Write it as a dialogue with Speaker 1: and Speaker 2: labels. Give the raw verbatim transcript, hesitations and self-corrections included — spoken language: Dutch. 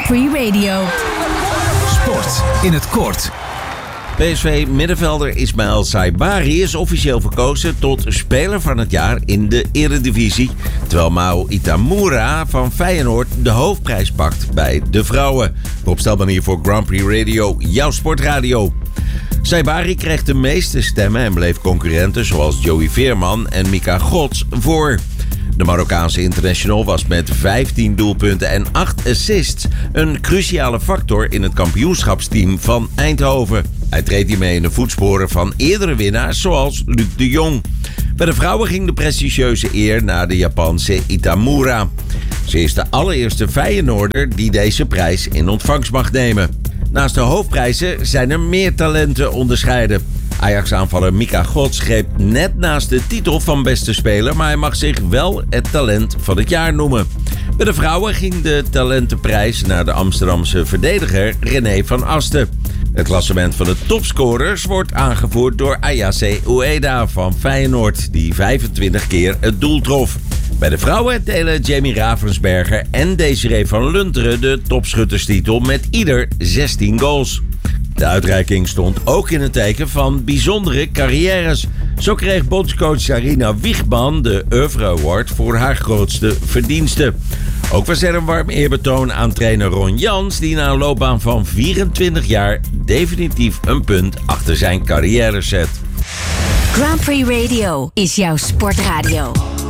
Speaker 1: Prix Radio.
Speaker 2: Sport in het kort.
Speaker 3: P S V-middenvelder Ismaël Saibari is officieel verkozen tot speler van het jaar in de Eredivisie, terwijl Mao Itamura van Feyenoord de hoofdprijs pakt bij de vrouwen. De opstelmanier voor Grand Prix Radio, jouw sportradio. Saibari kreeg de meeste stemmen en bleef concurrenten zoals Joey Veerman en Mika Gods voor. De Marokkaanse international was met vijftien doelpunten en acht assists een cruciale factor in het kampioenschapsteam van Eindhoven. Hij treedt hiermee in de voetsporen van eerdere winnaars zoals Luc de Jong. Bij de vrouwen ging de prestigieuze eer naar de Japanse Itamura. Ze is de allereerste Feyenoorder die deze prijs in ontvangst mag nemen. Naast de hoofdprijzen zijn er meer talenten onderscheiden. Ajax-aanvaller Mika Gods greep net naast de titel van beste speler, maar hij mag zich wel het talent van het jaar noemen. Bij de vrouwen ging de talentenprijs naar de Amsterdamse verdediger René van Asten. Het klassement van de topscorers wordt aangevoerd door Ayase Ueda van Feyenoord, die vijfentwintig keer het doel trof. Bij de vrouwen delen Jamie Ravensberger en Desiree van Lunteren de topschutterstitel met ieder zestien goals. De uitreiking stond ook in het teken van bijzondere carrières. Zo kreeg bondscoach Sarina Wiegman de Oeuvre Award voor haar grootste verdiensten. Ook was er een warm eerbetoon aan trainer Ron Jans, die na een loopbaan van vierentwintig jaar definitief een punt achter zijn carrière zet.
Speaker 1: Grand Prix Radio is jouw sportradio.